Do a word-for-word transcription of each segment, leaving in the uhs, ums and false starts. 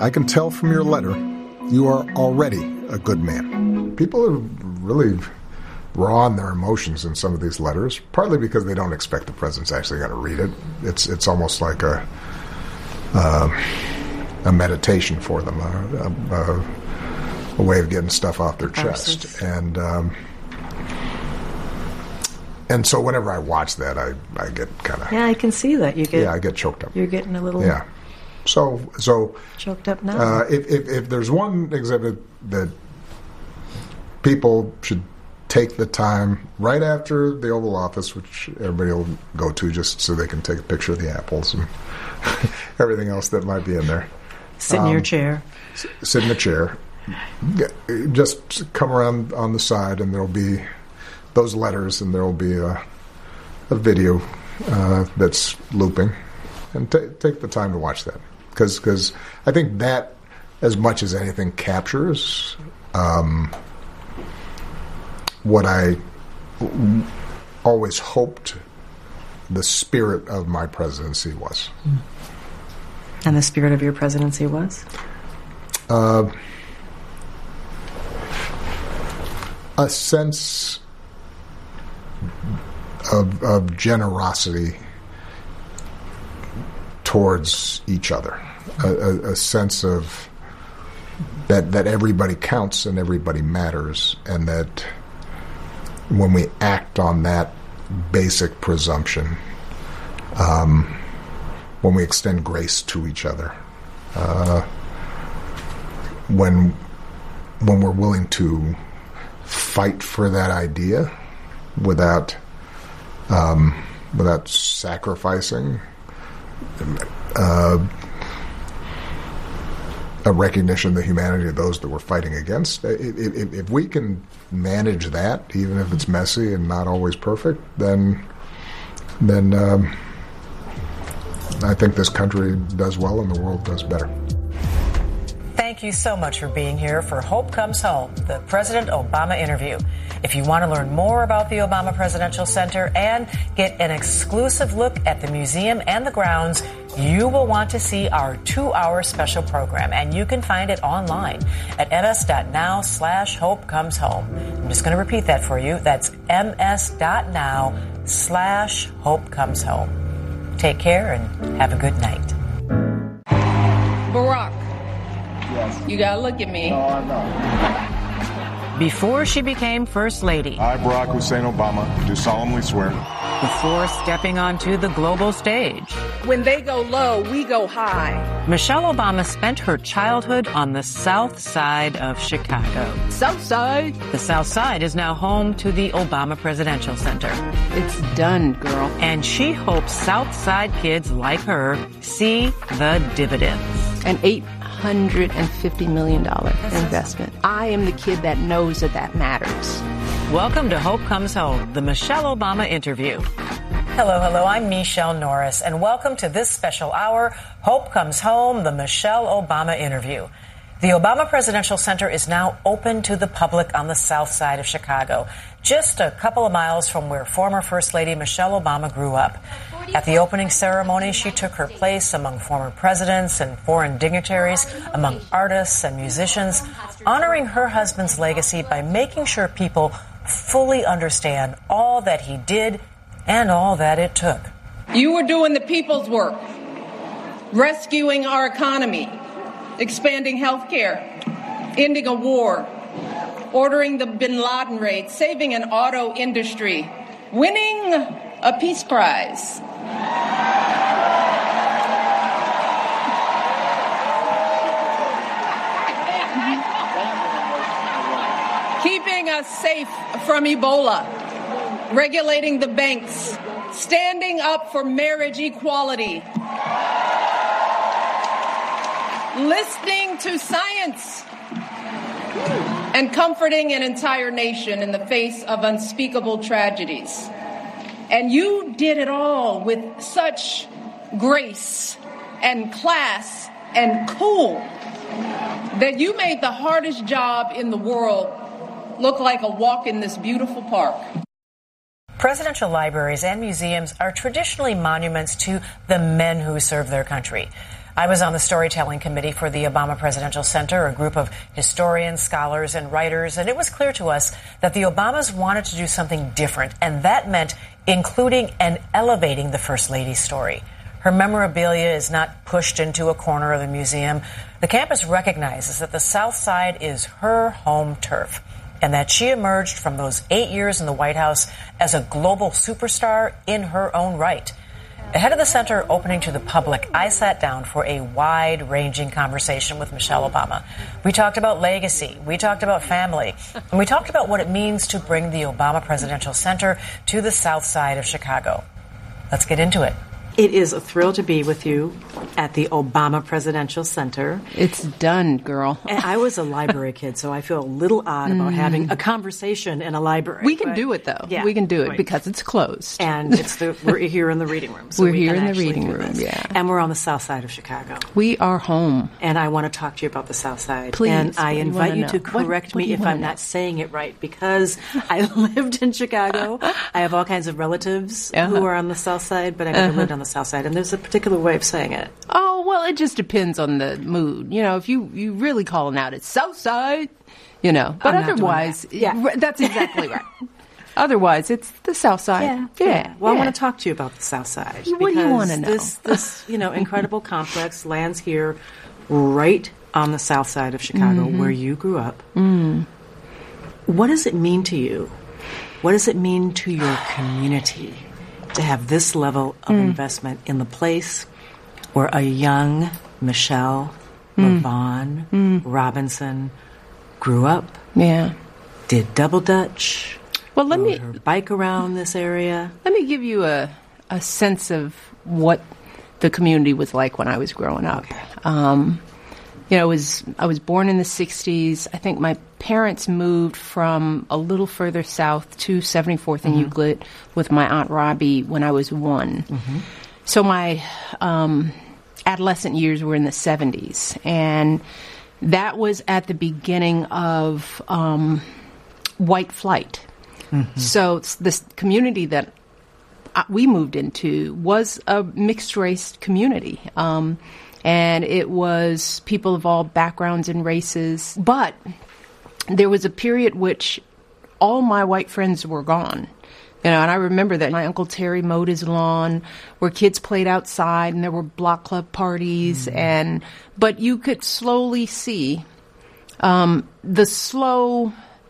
I can tell from your letter you are already a good man. People are really raw in their emotions in some of these letters, partly because they don't expect the president's actually going to read it. It's it's almost like a uh, a meditation for them, a, a, a way of getting stuff off their chest. And um, and so whenever I watch that, I, I get kind of... Yeah, I can see that. You get, yeah, I get choked up. You're getting a little... Yeah. So, so choked up now. Uh, if, if if there's one exhibit that people should take the time right after the Oval Office, which everybody will go to just so they can take a picture of the apples and everything else that might be in there. Sit in um, your chair. S- sit in the chair. Just come around on the side, and there'll be those letters, and there'll be a, a video uh, that's looping, and t- take the time to watch that. Because because I think that, as much as anything, captures um, what I always hoped the spirit of my presidency was. And the spirit of your presidency was? Uh, a sense of, of generosity towards each other, a, a, a sense of that that everybody counts and everybody matters, and that when we act on that basic presumption, um, when we extend grace to each other, uh, when when we're willing to fight for that idea without um, without sacrificing Uh, a recognition of the humanity of those that we're fighting against. If, if we can manage that, even if it's messy and not always perfect, then then um, I think this country does well and the world does better. Thank you so much for being here for Hope Comes Home, the President Obama interview. If you want to learn more about the Obama Presidential Center and get an exclusive look at the museum and the grounds, you will want to see our two-hour special program, and you can find it online at ms.now slash hope comes home. I'm just going to repeat that for you. That's ms.now slash hope comes home. Take care and have a good night. Barack. Yes. You gotta look at me. No, I know. Before she became First Lady. I, Barack Hussein Obama, do solemnly swear. Before stepping onto the global stage. When they go low, we go high. Michelle Obama spent her childhood on the South Side of Chicago. South Side? The South Side is now home to the Obama Presidential Center. It's done, girl. And she hopes South Side kids like her see the dividends. An eight hundred fifty million dollars investment. I am the kid that knows that that matters. Welcome to Hope Comes Home, the Michelle Obama interview. Hello, hello, I'm Michelle Norris, and welcome to this special hour, Hope Comes Home, the Michelle Obama interview. The Obama Presidential Center is now open to the public on the south side of Chicago, just a couple of miles from where former First Lady Michelle Obama grew up. At the opening ceremony, she took her place among former presidents and foreign dignitaries, among artists and musicians, honoring her husband's legacy by making sure people fully understand all that he did and all that it took. You were doing the people's work, rescuing our economy, expanding health care, ending a war, ordering the bin Laden raid, saving an auto industry, winning a peace prize. Keeping us safe from Ebola, regulating the banks, standing up for marriage equality, listening to science, and comforting an entire nation in the face of unspeakable tragedies. And you did it all with such grace and class and cool that you made the hardest job in the world look like a walk in this beautiful park. Presidential libraries and museums are traditionally monuments to the men who served their country. I was on the storytelling committee for the Obama Presidential Center, a group of historians, scholars, and writers, and it was clear to us that the Obamas wanted to do something different, and that meant including and elevating the First Lady's story. Her memorabilia is not pushed into a corner of the museum. The campus recognizes that the South Side is her home turf and that she emerged from those eight years in the White House as a global superstar in her own right. Ahead of the center opening to the public, I sat down for a wide-ranging conversation with Michelle Obama. We talked about legacy, we talked about family, and we talked about what it means to bring the Obama Presidential Center to the South Side of Chicago. Let's get into it. It is a thrill to be with you at the Obama Presidential Center. It's done, girl. And I was a library kid, so I feel a little odd about mm. having a conversation in a library. We can but, do it, though. Yeah, we can do it right. because it's closed. And it's the we're here in the reading room. So we're we here can in the reading do room, this. yeah. And we're on the South Side of Chicago. We are home. And I want to talk to you about the South Side. Please. And I you invite you know? to correct what, what me if I'm know? not saying it right, because I lived in Chicago. I have all kinds of relatives uh-huh. who are on the South Side, but I never uh-huh. lived on the South Side. And there's a particular way of saying it. Oh, well, it just depends on the mood. You know, if you, you really calling out, it's South Side, you know. But I'm otherwise, that. yeah. that's exactly right. Otherwise, it's the South Side. Yeah. yeah. yeah. Well, yeah. I want to talk to you about the South Side. What do you want to know? This, this you know, incredible complex lands here right on the South Side of Chicago, mm-hmm. where you grew up. Mm. What does it mean to you? What does it mean to your community to have this level of mm. investment in the place where a young Michelle mm. LaVaughn mm. Robinson grew up? Yeah. Did double dutch? Well, let rode me her bike around this area. Let me give you a a sense of what the community was like when I was growing up. Okay. Um, you know, I was I was born in the sixties. I think my parents moved from a little further south to seventy-fourth and mm-hmm. Euclid with my Aunt Robbie when I was one. Mm-hmm. So my um, adolescent years were in the seventies, and that was at the beginning of um, white flight. Mm-hmm. So this community that we moved into was a mixed-race community. Um, and it was people of all backgrounds and races. But there was a period which all my white friends were gone. You know, and I remember that my Uncle Terry mowed his lawn, where kids played outside, and there were block club parties. Mm-hmm. And but you could slowly see um, the slow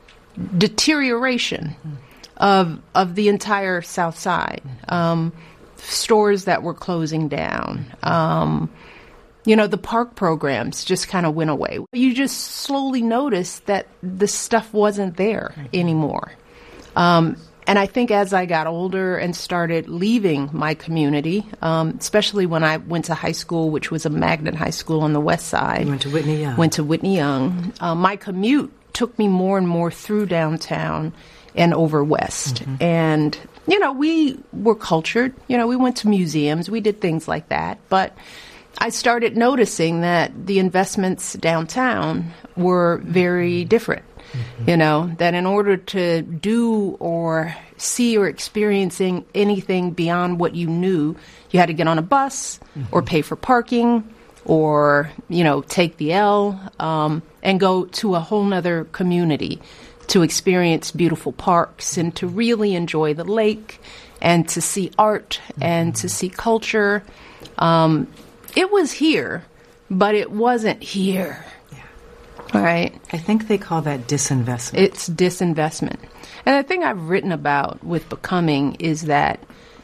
deterioration mm-hmm. of of the entire South Side. Um, stores that were closing down. Um, you know, the park programs just kind of went away. You just slowly noticed that the stuff wasn't there anymore. Um, and I think as I got older and started leaving my community, um, especially when I went to high school, which was a magnet high school on the west side. You went to Whitney Young. Went to Whitney Young. Uh, my commute took me more and more through downtown and over west. Mm-hmm. And, you know, we were cultured. You know, we went to museums. We did things like that. But I started noticing that the investments downtown were very different. Mm-hmm. You know, that in order to do or see or experiencing anything beyond what you knew, you had to get on a bus mm-hmm. or pay for parking or, you know, take the L um, and go to a whole nother community to experience beautiful parks and to really enjoy the lake and to see art mm-hmm. and to see culture. Um, it was here, but it wasn't here. Yeah. All right. I think they call that disinvestment. It's disinvestment. And the thing I've written about with Becoming is that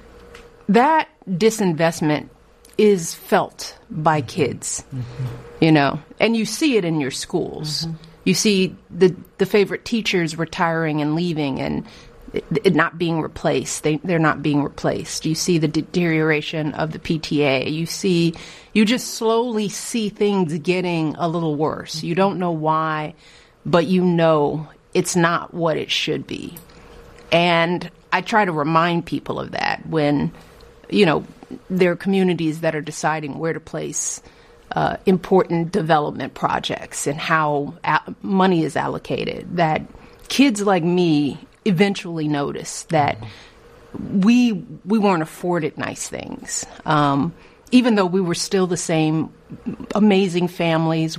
that disinvestment is felt by mm-hmm. kids, mm-hmm. you know, and you see it in your schools. Mm-hmm. You see the the favorite teachers retiring and leaving and it, it not being replaced. They, they're not being replaced. You see the deterioration of the P T A. You see, you just slowly see things getting a little worse. You don't know why, but you know it's not what it should be. And I try to remind people of that when, you know, there are communities that are deciding where to place Uh, important development projects and how a- money is allocated, that kids like me eventually notice that we we weren't afforded nice things. Um, even though we were still the same amazing families,